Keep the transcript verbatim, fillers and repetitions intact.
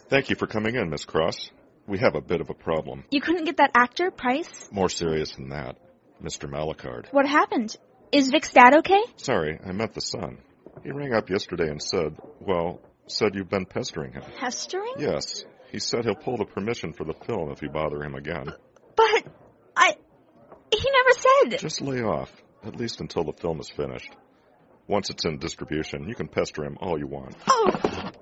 Thank you for coming in, Miss Cross. We have a bit of a problem. You couldn't get that actor, Price? More serious than that. Mister Malachard. What happened? Is Vic's dad okay? Sorry, I meant the son. He rang up yesterday and said, well, said you've been pestering him. Pestering? Yes. He said he'll pull the permission for the film if you bother him again. But I... He never said... Just lay off, at least until the film is finished. Once it's in distribution, you can pester him all you want. Oh...